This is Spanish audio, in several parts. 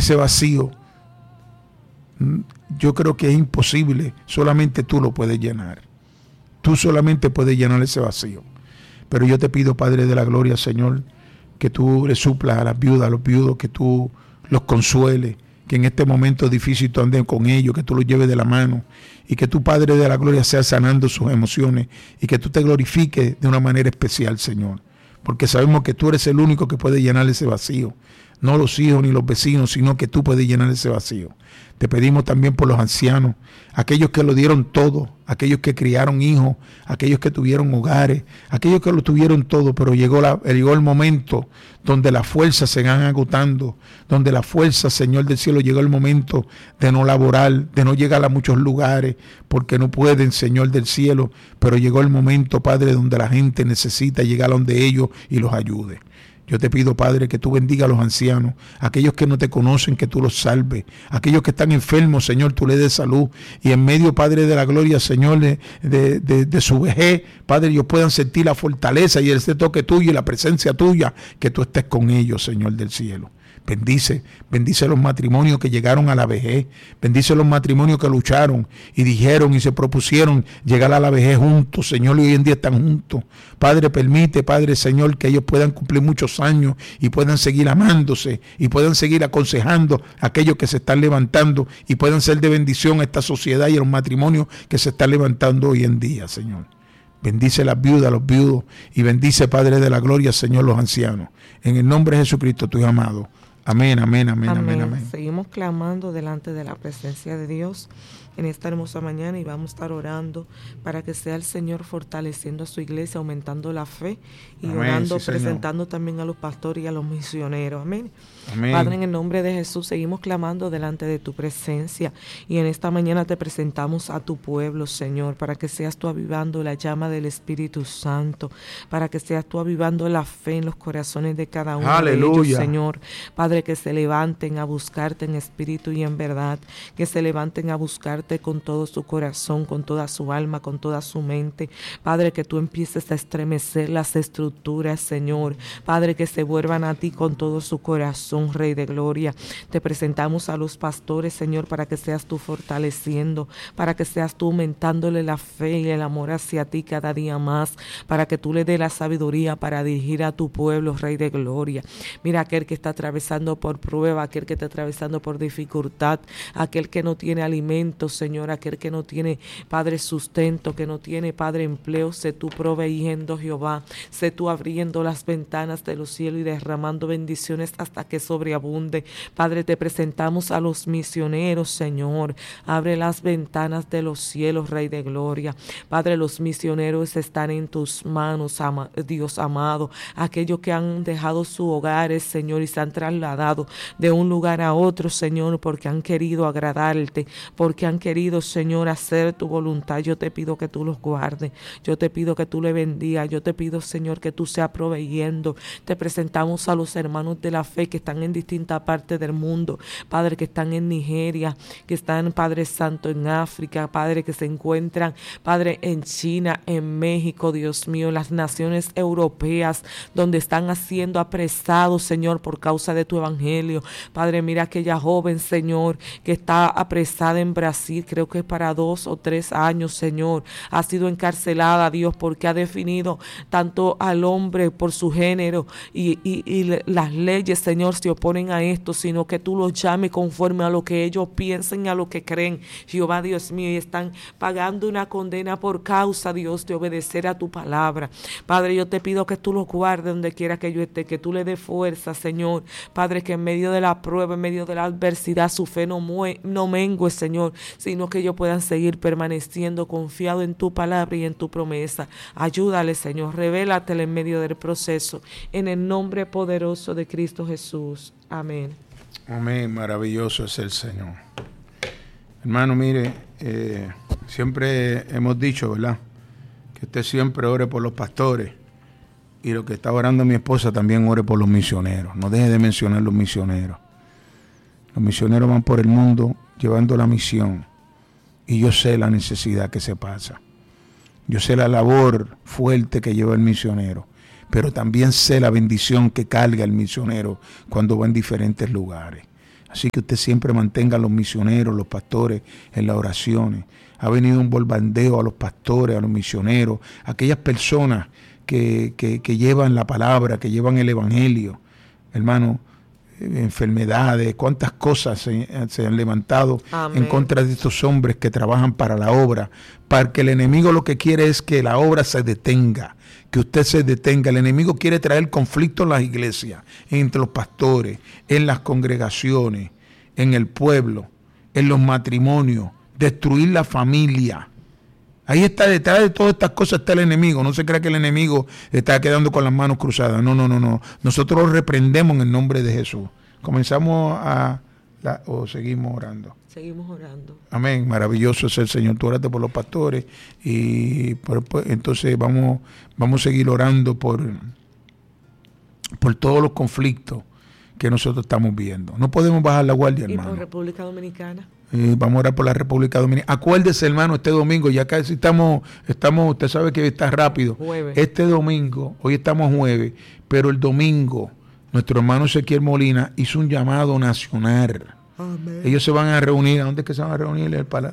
ese vacío, yo creo que es imposible, solamente tú lo puedes llenar. Tú solamente puedes llenar ese vacío. Pero yo te pido, Padre de la Gloria, Señor, que tú le suplas a las viudas, a los viudos, que tú los consueles, que en este momento difícil tú andes con ellos, que tú los lleves de la mano y que tu Padre de la Gloria sea sanando sus emociones y que tú te glorifiques de una manera especial, Señor, porque sabemos que tú eres el único que puede llenar ese vacío, no los hijos ni los vecinos, sino que tú puedes llenar ese vacío. Te pedimos también por los ancianos, aquellos que lo dieron todo, aquellos que criaron hijos, aquellos que tuvieron hogares, aquellos que lo tuvieron todo, pero llegó el momento donde las fuerzas se van agotando, donde la fuerza, Señor del cielo, llegó el momento de no laborar, de no llegar a muchos lugares, porque no pueden, Señor del cielo, pero llegó el momento, Padre, donde la gente necesita llegar a donde ellos y los ayude. Yo te pido, Padre, que tú bendiga a los ancianos, aquellos que no te conocen, que tú los salves, aquellos que están enfermos, Señor, tú les des salud, y en medio, Padre de la Gloria, Señor, de su vejez, Padre, ellos puedan sentir la fortaleza y ese toque tuyo y la presencia tuya, que tú estés con ellos, Señor del cielo. Bendice los matrimonios que llegaron a la vejez, bendice los matrimonios que lucharon y dijeron y se propusieron llegar a la vejez juntos, Señor, y hoy en día están juntos. Padre, permite, Padre, Señor, que ellos puedan cumplir muchos años y puedan seguir amándose y puedan seguir aconsejando a aquellos que se están levantando y puedan ser de bendición a esta sociedad y a los matrimonios que se están levantando hoy en día, Señor. Bendice las viudas, los viudos y bendice, Padre de la Gloria, Señor, los ancianos. En el nombre de Jesucristo, tu amado. Amén, amén, amén, amén, amén. Seguimos clamando delante de la presencia de Dios en esta hermosa mañana y vamos a estar orando para que sea el Señor fortaleciendo a su iglesia, aumentando la fe y amén, orando, sí, presentando también a los pastores y a los misioneros. Amén. Amén. Padre, en el nombre de Jesús seguimos clamando delante de tu presencia y en esta mañana te presentamos a tu pueblo, Señor, para que seas tú avivando la llama del Espíritu Santo, para que seas tú avivando la fe en los corazones de cada uno de ellos, Señor. Padre, que se levanten a buscarte en espíritu y en verdad, que se levanten a buscarte con todo su corazón, con toda su alma, con toda su mente. Padre, que tú empieces a estremecer las estructuras, Señor. Padre, que se vuelvan a ti con todo su corazón, Rey de Gloria. Te presentamos a los pastores, Señor, para que seas tú fortaleciendo, para que seas tú aumentándole la fe y el amor hacia ti cada día más, para que tú le des la sabiduría para dirigir a tu pueblo, Rey de Gloria. Mira aquel que está atravesando por prueba, aquel que está atravesando por dificultad, aquel que no tiene alimento, Señor, aquel que no tiene, Padre, sustento, que no tiene, Padre, empleo. Sé tú proveyendo, Jehová, sé tú abriendo las ventanas de los cielos y derramando bendiciones hasta que sobreabunde. Padre, te presentamos a los misioneros, Señor, abre las ventanas de los cielos, Rey de Gloria. Padre, los misioneros están en tus manos, Dios amado, aquellos que han dejado sus hogares, Señor, y se han trasladado de un lugar a otro, Señor, porque han querido agradarte, porque han querido, Señor, hacer tu voluntad. Yo te pido que tú los guardes, yo te pido que tú le bendigas, yo te pido, Señor, que tú seas proveyendo. Te presentamos a los hermanos de la fe que están en distintas partes del mundo, Padre, que están en Nigeria, que están, Padre Santo, en África, Padre, que se encuentran, Padre, en China, en México, Dios mío, en las naciones europeas, donde están siendo apresados, Señor, por causa de tu evangelio. Padre, mira aquella joven, Señor, que está apresada en Brasil, creo que es para 2 o 3 años, Señor, ha sido encarcelada, Dios, porque ha definido tanto al hombre por su género y las leyes, Señor, se oponen a esto, sino que tú los llames conforme a lo que ellos piensen, a lo que creen, Jehová, Dios mío, y están pagando una condena por causa, Dios, de obedecer a tu palabra. Padre, yo te pido que tú los guardes donde quiera que yo esté, que tú le des fuerza, Señor, Padre, que en medio de la prueba, en medio de la adversidad, su fe no mengue, Señor, sino que ellos puedan seguir permaneciendo confiado en tu palabra y en tu promesa. Ayúdale, Señor, revélatele en medio del proceso, en el nombre poderoso de Cristo Jesús. Amén. Amén, maravilloso es el Señor. Hermano, mire, siempre hemos dicho, ¿verdad?, que usted siempre ore por los pastores, y lo que está orando mi esposa también ore por los misioneros. No deje de mencionar los misioneros. Los misioneros van por el mundo llevando la misión, y yo sé la necesidad que se pasa. Yo sé la labor fuerte que lleva el misionero, pero también sé la bendición que carga el misionero cuando va en diferentes lugares. Así que usted siempre mantenga a los misioneros, los pastores en las oraciones. Ha venido un bombardeo a los pastores, a los misioneros, a aquellas personas que llevan la palabra, que llevan el evangelio. Hermano, enfermedades, cuántas cosas se han levantado en contra de estos hombres que trabajan para la obra, para que el enemigo lo que quiere es que la obra se detenga, que usted se detenga. El enemigo quiere traer conflicto en las iglesias, entre los pastores, en las congregaciones, en el pueblo, en los matrimonios, destruir la familia. Ahí está, detrás de todas estas cosas está el enemigo. No se crea que el enemigo está quedando con las manos cruzadas. No. Nosotros lo reprendemos en el nombre de Jesús. Comenzamos o seguimos orando. Seguimos orando. Amén. Maravilloso es el Señor. Tú oraste por los pastores y entonces vamos a seguir orando por todos los conflictos que nosotros estamos viendo. No podemos bajar la guardia, hermano. Y por República Dominicana. Vamos a orar por la República Dominicana. Acuérdese, hermano, este domingo, ya casi estamos, usted sabe que está rápido. Jueves. Este domingo, hoy estamos jueves, pero el domingo, nuestro hermano Ezequiel Molina hizo un llamado nacional. Amén. Ellos se van a reunir. ¿A dónde es que se van a reunir?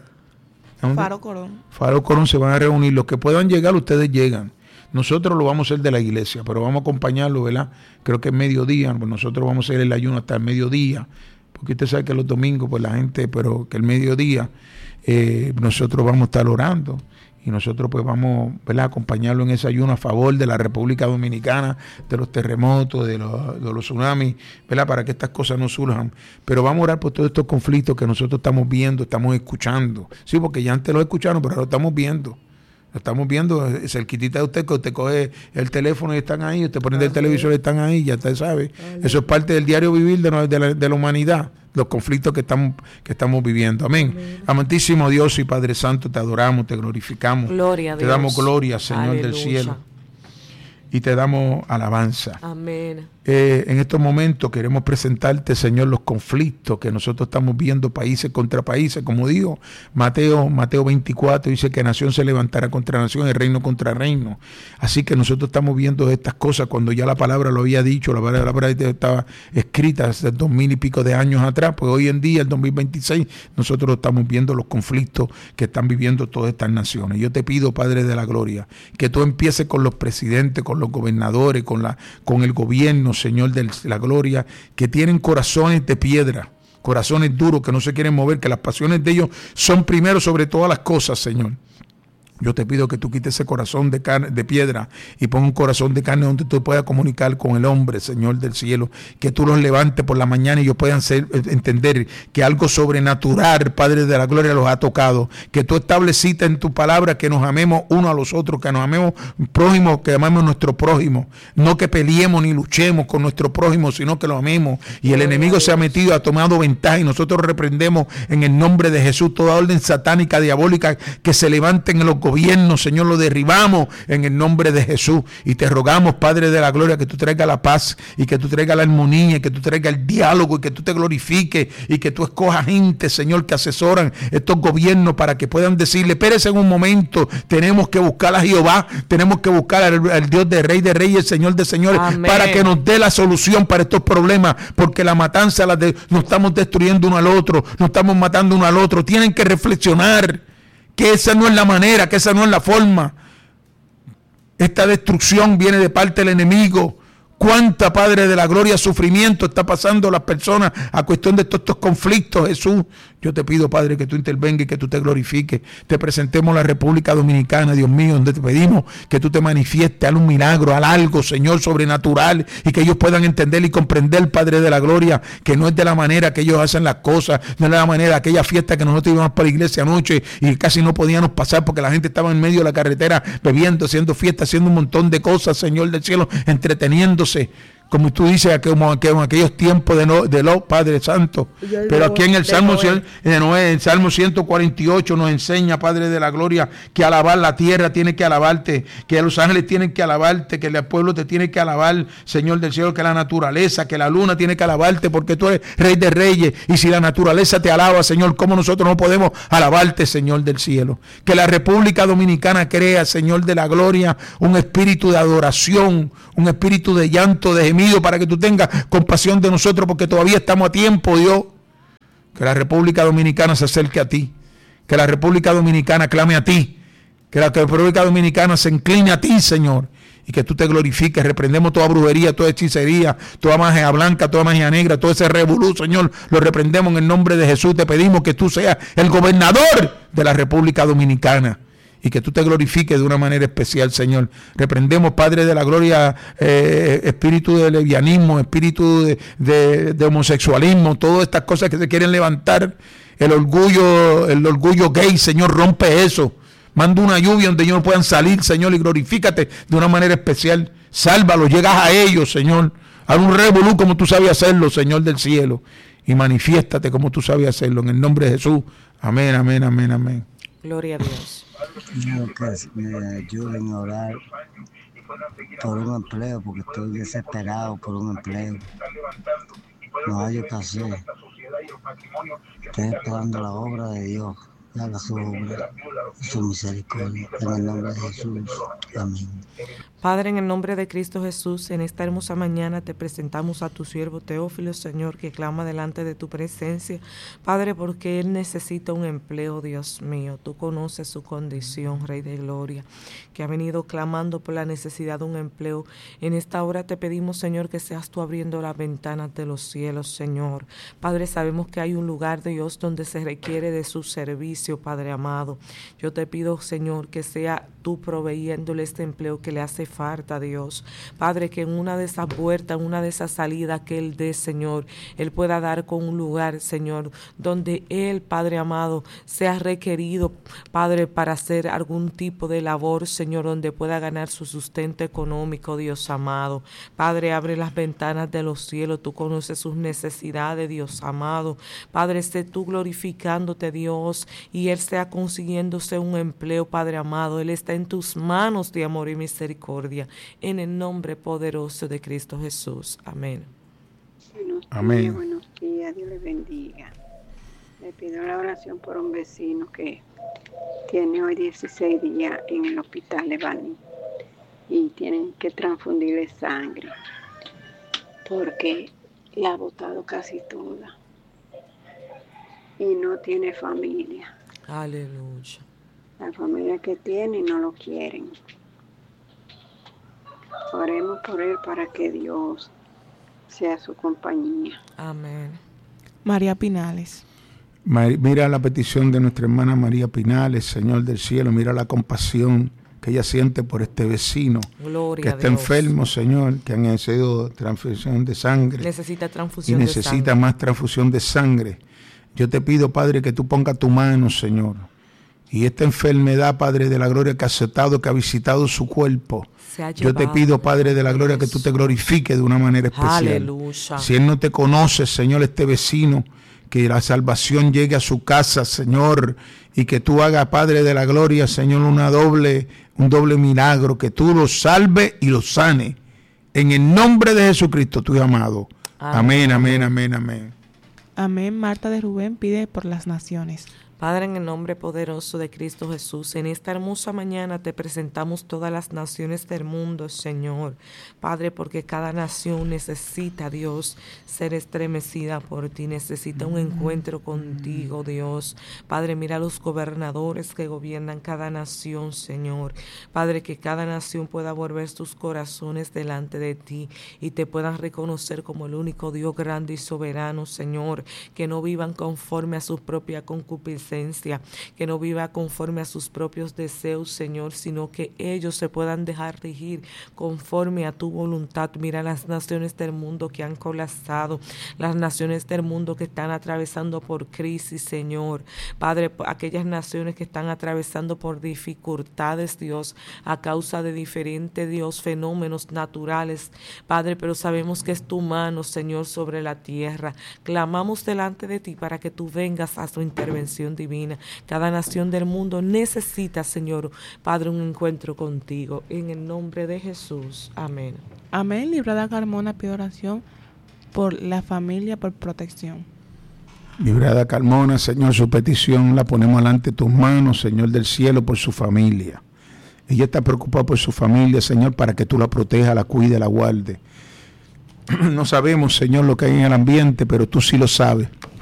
Faro Colón. Faro Colón se van a reunir. Los que puedan llegar, ustedes llegan. Nosotros lo vamos a hacer de la iglesia, pero vamos a acompañarlo, ¿verdad? Creo que es mediodía, pues nosotros vamos a hacer el ayuno hasta el mediodía. Porque usted sabe que los domingos, pues la gente, pero que el mediodía nosotros vamos a estar orando y nosotros pues vamos, ¿verdad?, a acompañarlo en ese ayuno a favor de la República Dominicana, de los terremotos, de los tsunamis, ¿verdad?, para que estas cosas no surjan. Pero vamos a orar por todos estos conflictos que nosotros estamos viendo, estamos escuchando. Sí, porque ya antes lo escucharon, pero ahora lo estamos viendo. Lo estamos viendo cerquitita de usted, que usted coge el teléfono y están ahí, usted pone el televisor y están ahí, ya usted sabe. Eso es parte del diario vivir de la humanidad, los conflictos que estamos viviendo. Amén. Amantísimo Dios y Padre Santo, te adoramos, te glorificamos. Gloria a Dios. Te damos gloria, Señor. Aleluya. Del cielo. Y te damos alabanza. Amén. En estos momentos queremos presentarte, Señor, los conflictos que nosotros estamos viendo países contra países. Como digo, Mateo 24 dice que nación se levantará contra nación y reino contra reino. Así que nosotros estamos viendo estas cosas cuando ya la palabra lo había dicho, la palabra estaba escrita hace 2000 y pico de años atrás. Pues hoy en día, el 2026, nosotros estamos viendo los conflictos que están viviendo todas estas naciones. Yo te pido, Padre de la Gloria, que tú empieces con los presidentes, con los gobernadores, con el gobierno, Señor de la Gloria, que tienen corazones de piedra, corazones duros, que no se quieren mover, que las pasiones de ellos son primero sobre todas las cosas, Señor. Yo te pido que tú quites ese corazón de piedra y pon un corazón de carne donde tú puedas comunicar con el hombre, Señor del cielo. Que tú los levantes por la mañana y ellos puedan entender que algo sobrenatural, Padre de la Gloria, los ha tocado. Que tú estableciste en tu palabra que nos amemos uno a los otros, que nos amemos prójimos, que amemos nuestro prójimo. No que peleemos ni luchemos con nuestro prójimo, sino que lo amemos. Y el enemigo se ha metido, ha tomado ventaja y nosotros reprendemos en el nombre de Jesús toda orden satánica, diabólica que se levanten en los gobierno, Señor, lo derribamos en el nombre de Jesús y te rogamos, Padre de la Gloria, que tú traigas la paz y que tú traigas la armonía y que tú traigas el diálogo y que tú te glorifiques y que tú escojas gente, Señor, que asesoran estos gobiernos para que puedan decirle, espérese en un momento, tenemos que buscar a Jehová, tenemos que buscar al Dios de Rey de Reyes, Señor de Señores, amén, para que nos dé la solución para estos problemas, porque la matanza nos estamos destruyendo uno al otro, nos estamos matando uno al otro. Tienen que reflexionar que esa no es la manera, que esa no es la forma. Esta destrucción viene de parte del enemigo. ¿Cuánta, Padre de la Gloria, sufrimiento está pasando las personas a cuestión de todos estos conflictos, Jesús? Yo te pido, Padre, que tú intervengas y que tú te glorifiques. Te presentemos la República Dominicana, Dios mío, donde te pedimos que tú te manifiestes, haz un milagro, haz algo, Señor, sobrenatural, y que ellos puedan entender y comprender, Padre de la Gloria, que no es de la manera que ellos hacen las cosas, no es de la manera, aquella fiesta que nosotros íbamos para la iglesia anoche y casi no podíamos pasar porque la gente estaba en medio de la carretera bebiendo, haciendo fiesta, haciendo un montón de cosas, Señor del cielo, entreteniéndose. Como tú dices, como aquellos tiempos de los Padre Santo. Pero aquí en el Salmo 148 nos enseña, Padre de la Gloria, que alabar la tierra tiene que alabarte, que los ángeles tienen que alabarte, que el pueblo te tiene que alabar, Señor del cielo, que la naturaleza, que la luna tiene que alabarte, porque tú eres Rey de Reyes. Y si la naturaleza te alaba, Señor, ¿cómo nosotros no podemos alabarte, Señor del cielo? Que la República Dominicana crea, Señor de la Gloria, un espíritu de adoración, un espíritu de llanto, de gemido, para que tú tengas compasión de nosotros, porque todavía estamos a tiempo, Dios. Que la República Dominicana se acerque a ti. Que la República Dominicana clame a ti. Que la República Dominicana se incline a ti, Señor. Y que tú te glorifiques. Reprendemos toda brujería, toda hechicería, toda magia blanca, toda magia negra, todo ese revolú, Señor. Lo reprendemos en el nombre de Jesús. Te pedimos que tú seas el gobernador de la República Dominicana. Y que tú te glorifiques de una manera especial, Señor. Reprendemos, Padre de la gloria, espíritu de lesbianismo, espíritu de homosexualismo, todas estas cosas que se quieren levantar. El orgullo gay, Señor, rompe eso. Manda una lluvia donde ellos no puedan salir, Señor, y glorifícate de una manera especial. Sálvalos, llegas a ellos, Señor. Haz un revolú como tú sabes hacerlo, Señor del cielo. Y manifiéstate como tú sabes hacerlo. En el nombre de Jesús. Amén, amén, amén, amén. Gloria a Dios. Quiero que me ayuden a orar por un empleo, porque estoy desesperado por un empleo. No hay que hacer. Estoy esperando la obra de Dios. Haga su obra, su misericordia. En el nombre de Jesús. Amén. Padre, en el nombre de Cristo Jesús, en esta hermosa mañana te presentamos a tu siervo Teófilo, Señor, que clama delante de tu presencia. Padre, porque él necesita un empleo, Dios mío. Tú conoces su condición, Rey de Gloria, que ha venido clamando por la necesidad de un empleo. En esta hora te pedimos, Señor, que seas tú abriendo las ventanas de los cielos, Señor. Padre, sabemos que hay un lugar, Dios, donde se requiere de su servicio, Padre amado. Yo te pido, Señor, que sea tú proveyéndole este empleo que le hace falta, Dios. Padre, que en una de esas puertas, en una de esas salidas que Él dé, Señor, Él pueda dar con un lugar, Señor, donde Él, Padre amado, sea requerido, Padre, para hacer algún tipo de labor, Señor, donde pueda ganar su sustento económico, Dios amado. Padre, abre las ventanas de los cielos, tú conoces sus necesidades, Dios amado. Padre, esté tú glorificándote, Dios, y Él sea consiguiéndose un empleo, Padre amado. Él está en tus manos de amor y misericordia. En el nombre poderoso de Cristo Jesús. Amén. Amén. Buenos días, Dios les bendiga. Le pido la oración por un vecino que tiene hoy 16 días en el hospital de Bani y tienen que transfundirle sangre porque la ha botado casi toda y no tiene familia. Aleluya. La familia que tiene no lo quieren. Oremos por él para que Dios sea su compañía. Amén. María Pinales. Mira la petición de nuestra hermana María Pinales, Señor del cielo. Mira la compasión que ella siente por este vecino. Gloria que está enfermo, Señor, que han necesitado transfusión de sangre. Necesita transfusión de sangre. Y necesita más transfusión de sangre. Yo te pido, Padre, que tú pongas tu mano, Señor. Y esta enfermedad, Padre de la gloria, que ha aceptado, que ha visitado su cuerpo. Yo te pido, Padre de la gloria, que tú te glorifiques de una manera especial. Aleluya. Si él no te conoce, Señor, este vecino, que la salvación llegue a su casa, Señor, y que tú hagas, Padre de la gloria, Señor, un doble milagro, que tú lo salves y lo sane. En el nombre de Jesucristo, tu amado. Amén, amén, amén, amén. Amén. Marta de Rubén pide por las naciones. Padre, en el nombre poderoso de Cristo Jesús, en esta hermosa mañana te presentamos todas las naciones del mundo, Señor. Padre, porque cada nación necesita, Dios, ser estremecida por ti, necesita un encuentro contigo, Dios. Padre, mira a los gobernadores que gobiernan cada nación, Señor. Padre, que cada nación pueda volver sus corazones delante de ti y te puedan reconocer como el único Dios grande y soberano, Señor. Que no vivan conforme a su propia concupiscencia, que no viva conforme a sus propios deseos, Señor, sino que ellos se puedan dejar regir conforme a tu voluntad. Mira las naciones del mundo que han colapsado, las naciones del mundo que están atravesando por crisis, Señor. Padre, aquellas naciones que están atravesando por dificultades, Dios, a causa de diferentes, Dios, fenómenos naturales, Padre, pero sabemos que es tu mano, Señor, sobre la tierra. Clamamos delante de ti para que tú vengas a su intervención divina. Cada nación del mundo necesita, Señor, Padre, un encuentro contigo. En el nombre de Jesús. Amén. Amén. Librada Carmona pide oración por la familia, por protección. Librada Carmona, Señor, su petición la ponemos delante de tus manos, Señor del cielo, por su familia. Ella está preocupada por su familia, Señor, para que tú la protejas, la cuides, la guardes. No sabemos, Señor, lo que hay en el ambiente, pero tú sí lo sabes.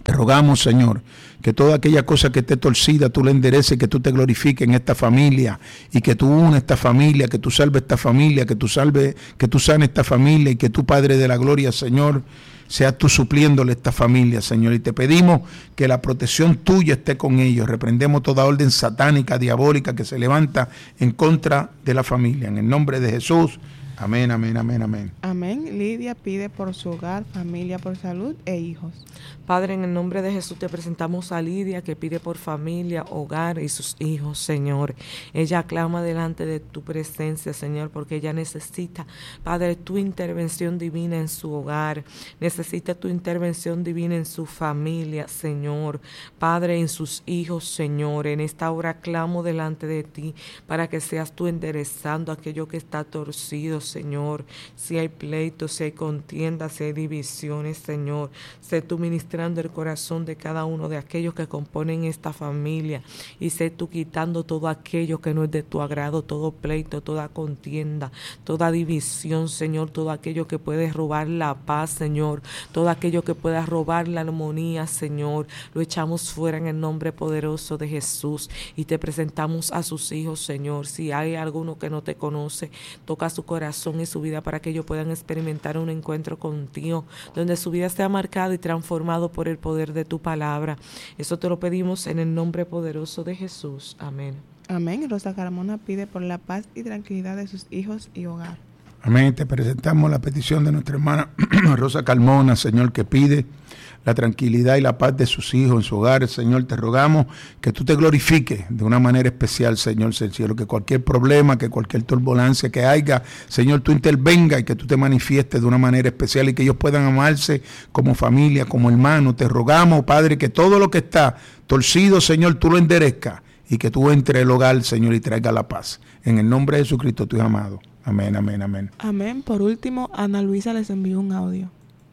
Te rogamos, Señor, que toda aquella cosa que esté torcida, tú la endereces, que tú te glorifiques en esta familia y que tú unes esta familia, que tú salves esta familia, que tú sanes esta familia y que tú, Padre de la gloria, Señor, seas tú supliéndole a esta familia, Señor. Y te pedimos que la protección tuya esté con ellos. Reprendemos toda orden satánica, diabólica que se levanta en contra de la familia. En el nombre de Jesús. Amén, amén, amén, amén. Amén. Lidia pide por su hogar, familia, por salud e hijos. Padre, en el nombre de Jesús te presentamos a Lidia, que pide por familia, hogar y sus hijos, Señor. Ella clama delante de tu presencia, Señor, porque ella necesita, Padre, tu intervención divina en su hogar. Necesita tu intervención divina en su familia, Señor. Padre, en sus hijos, Señor. En esta hora clamo delante de ti para que seas tú enderezando aquello que está torcido, Señor. Si hay pleitos, si hay contiendas, si hay divisiones, Señor. Sé tú ministrando el corazón de cada uno de aquellos que componen esta familia, y sé tú quitando todo aquello que no es de tu agrado, todo pleito, toda contienda, toda división, Señor, todo aquello que puede robar la paz, Señor, todo aquello que pueda robar la armonía, Señor, lo echamos fuera en el nombre poderoso de Jesús, y te presentamos a sus hijos, Señor. Si hay alguno que no te conoce, toca su corazón y su vida para que ellos puedan experimentar un encuentro contigo, donde su vida sea marcada y transformada por el poder de tu palabra. Eso te lo pedimos en el nombre poderoso de Jesús. Amén. Amén. Rosa Carmona pide por la paz y tranquilidad de sus hijos y hogar. Amén. Te presentamos la petición de nuestra hermana Rosa Carmona, Señor, que pide la tranquilidad y la paz de sus hijos en su hogar. Señor, te rogamos que tú te glorifiques de una manera especial, Señor, cielo, que cualquier problema, que cualquier turbulencia que haya, Señor, tú intervenga y que tú te manifiestes de una manera especial y que ellos puedan amarse como familia, como hermanos. Te rogamos, Padre, que todo lo que está torcido, Señor, tú lo enderezcas y que tú entres al hogar, Señor, y traiga la paz. En el nombre de Jesucristo, tu Hijo amado. Amén, amén, amén. Amén. Por último, Ana Luisa les envió un audio.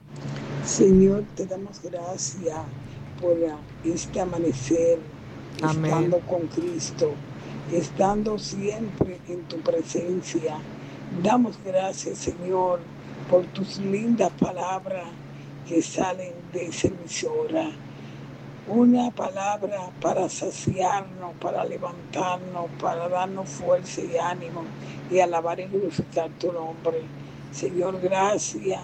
Señor, te damos gracias por este amanecer, amén, estando con Cristo, estando siempre en tu presencia. Damos gracias, Señor, por tus lindas palabras que salen de esa emisora. Una palabra para saciarnos, para levantarnos, para darnos fuerza y ánimo y alabar y glorificar tu nombre. Señor, gracias,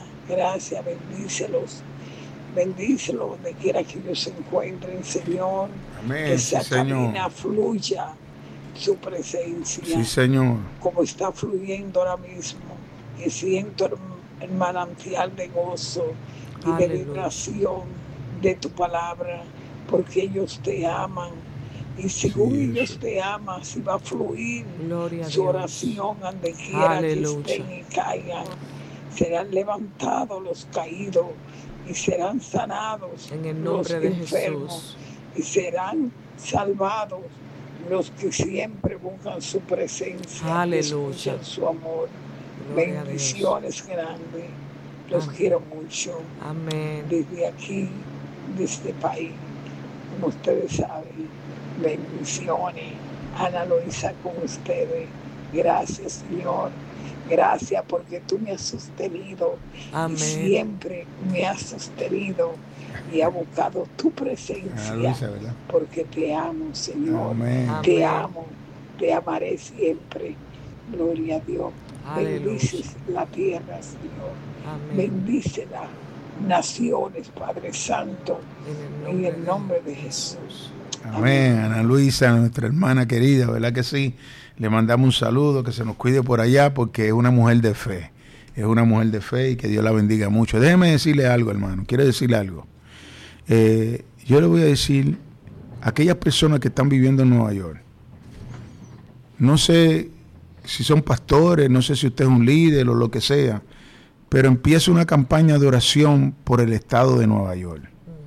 bendícelos donde quiera que ellos se encuentren, Señor. Amén. Que esa sí, Señor, cabina fluya su presencia, sí, Señor, como está fluyendo ahora mismo. Que siento el manantial de gozo y aleluya, de vibración de tu palabra, porque ellos te aman. Y según sí, ellos te aman, si va a fluir su oración donde quiera aleluya, que estén y caigan. Serán levantados los caídos y serán sanados en el nombre los enfermos, de Jesús. Y serán salvados los que siempre buscan su presencia, aleluya, su amor. Gloria, bendiciones grandes. Los amén, quiero mucho. Amén. Desde aquí, desde este país, como ustedes saben, bendiciones. Ana Luisa con ustedes. Gracias, Señor. Gracias porque tú me has sostenido. Amén. Y siempre me has sostenido y ha buscado tu presencia. Luisa, porque te amo, Señor. Amén. Te amo, te amaré siempre. Gloria a Dios. Aleluya. Bendices la tierra, Señor. Amén. Bendice las naciones, Padre Santo, en el nombre de Jesús. Amén. Ana Luisa, nuestra hermana querida, ¿verdad que sí? Le mandamos un saludo, que se nos cuide por allá, porque es una mujer de fe. Es una mujer de fe y que Dios la bendiga mucho. Déjeme decirle algo, hermano. Quiero decirle algo. Yo le voy a decir a aquellas personas que están viviendo en Nueva York. No sé si son pastores, no sé si usted es un líder o lo que sea, pero empiece una campaña de oración por el estado de Nueva York.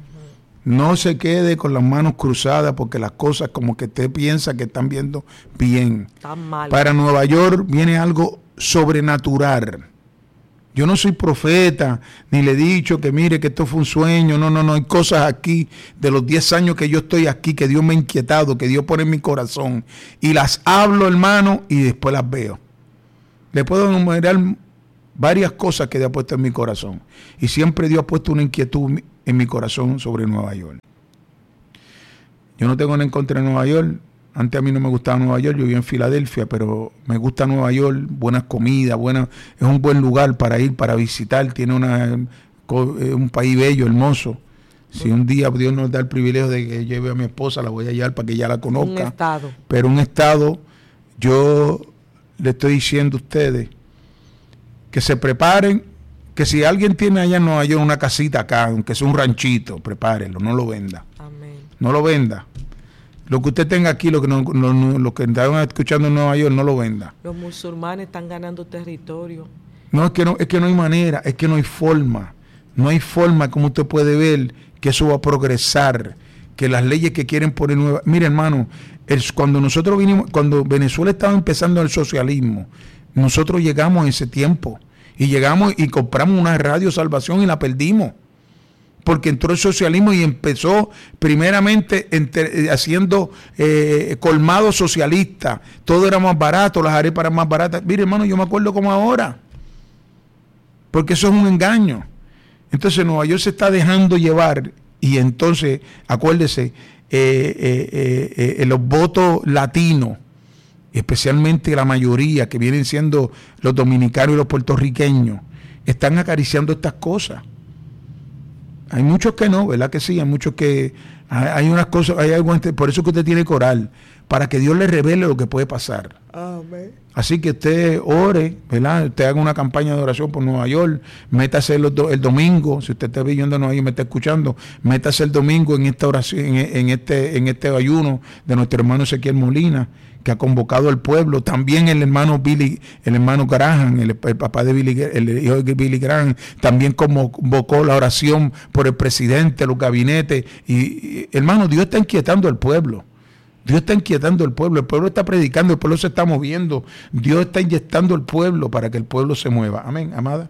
No se quede con las manos cruzadas porque las cosas como que usted piensa que están viendo bien. Tan mal. Para Nueva York viene algo sobrenatural. Yo no soy profeta, ni le he dicho que mire que esto fue un sueño. No, hay cosas aquí de los 10 años que yo estoy aquí, que Dios me ha inquietado, que Dios pone en mi corazón. Y las hablo, hermano, y después las veo. Le puedo enumerar varias cosas que Dios ha puesto en mi corazón. Y siempre Dios ha puesto una inquietud en mi corazón sobre Nueva York. Yo no tengo nada en contra de Nueva York. Antes a mí no me gustaba Nueva York, yo vivía en Filadelfia, pero me gusta Nueva York, buenas comidas, es un buen lugar para ir, para visitar, tiene un país bello, hermoso. Si un día Dios nos da el privilegio de que lleve a mi esposa, la voy a llevar para que ella la conozca. Un estado. Pero un estado, yo le estoy diciendo a ustedes que se preparen, que si alguien tiene allá en Nueva York una casita acá, aunque sea un ranchito, prepárenlo, no lo venda. Amén. No lo venda. Lo que usted tenga aquí, lo que estaban escuchando en Nueva York, no lo venda. Los musulmanes están ganando territorio. No, es que no hay manera, es que no hay forma. No hay forma, como usted puede ver, que eso va a progresar, que las leyes que quieren poner nuevas. Mire, hermano, cuando nosotros vinimos, cuando Venezuela estaba empezando el socialismo, nosotros llegamos en ese tiempo y llegamos y compramos una Radio Salvación y la perdimos. Porque entró el socialismo y empezó primeramente haciendo colmado socialista. Todo era más barato, las arepas eran más baratas. Mire, hermano, yo me acuerdo como ahora. Porque eso es un engaño. Entonces Nueva York se está dejando llevar y entonces, acuérdese, los votos latinos, especialmente la mayoría que vienen siendo los dominicanos y los puertorriqueños, están acariciando estas cosas. Hay muchos que no, ¿verdad que sí? Hay muchos que, hay unas cosas, hay algo, por eso que usted tiene que orar, para que Dios le revele lo que puede pasar. Amén. Así que usted ore, ¿verdad? Usted haga una campaña de oración por Nueva York, métase el domingo, si usted está viviendo en Nueva York y me está escuchando, métase el domingo en esta oración, en este ayuno de nuestro hermano Ezequiel Molina, que ha convocado al pueblo, también el hermano Graham, el papá de el hijo de Billy Graham, también convocó la oración por el presidente, los gabinetes, y hermano, Dios está inquietando al pueblo. Dios está inquietando al pueblo, el pueblo está predicando, el pueblo se está moviendo, Dios está inyectando al pueblo para que el pueblo se mueva. Amén, amada.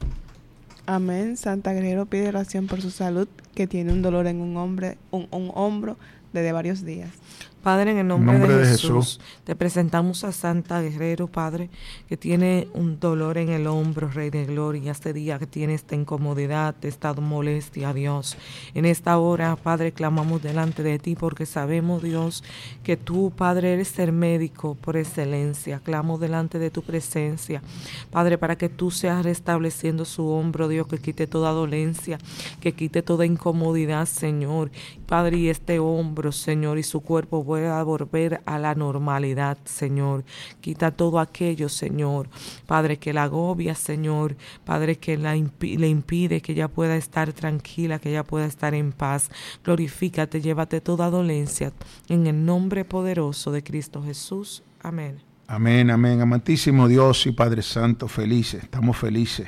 Amén. Santa Guerrero pide oración por su salud, que tiene un dolor en un hombro desde varios días. Padre, en el nombre de Jesús, te presentamos a Santa Guerrero, Padre, que tiene un dolor en el hombro, Rey de Gloria, este día que tiene esta incomodidad, esta molestia, Dios. En esta hora, Padre, clamamos delante de ti porque sabemos, Dios, que tú, Padre, eres el médico por excelencia. Clamo delante de tu presencia, Padre, para que tú seas restableciendo su hombro, Dios, que quite toda dolencia, que quite toda incomodidad, Señor. Padre, y este hombro, Señor, y su cuerpo pueda volver a la normalidad, Señor. Quita todo aquello, Señor, Padre, que la agobia, Señor, Padre, que le impide que ella pueda estar tranquila, que ella pueda estar en paz. Glorifícate, llévate toda dolencia, en el nombre poderoso de Cristo Jesús. Amén. Amén, amén. Amantísimo Dios y Padre Santo, felices, estamos felices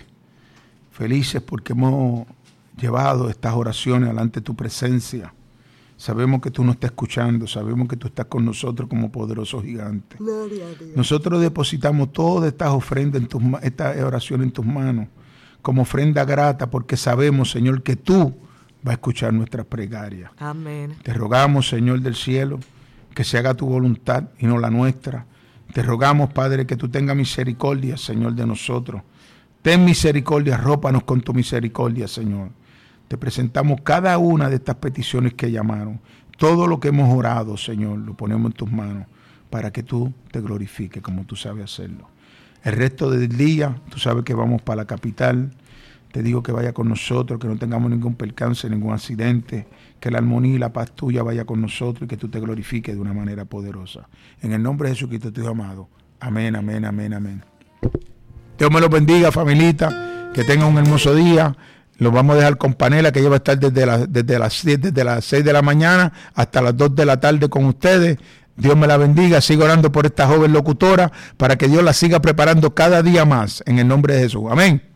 porque hemos llevado estas oraciones delante de tu presencia. Sabemos que tú nos estás escuchando, sabemos que tú estás con nosotros como poderoso gigante. Gloria a Dios. Nosotros depositamos todas estas ofrendas, estas oraciones en tus manos, como ofrenda grata, porque sabemos, Señor, que tú vas a escuchar nuestras plegarias. Amén. Te rogamos, Señor del cielo, que se haga tu voluntad y no la nuestra. Te rogamos, Padre, que tú tengas misericordia, Señor, de nosotros. Ten misericordia, arrópanos con tu misericordia, Señor. Te presentamos cada una de estas peticiones que llamaron. Todo lo que hemos orado, Señor, lo ponemos en tus manos para que tú te glorifiques como tú sabes hacerlo. El resto del día, tú sabes que vamos para la capital. Te digo que vaya con nosotros, que no tengamos ningún percance, ningún accidente, que la armonía y la paz tuya vaya con nosotros y que tú te glorifiques de una manera poderosa. En el nombre de Jesucristo te digo, amado. Amén, amén, amén, amén. Dios me los bendiga, familita. Que tengan un hermoso día. Los vamos a dejar con Panela, que ella va a estar desde las 6 de la mañana hasta las 2 de la tarde con ustedes. Dios me la bendiga. Sigo orando por esta joven locutora para que Dios la siga preparando cada día más. En el nombre de Jesús. Amén.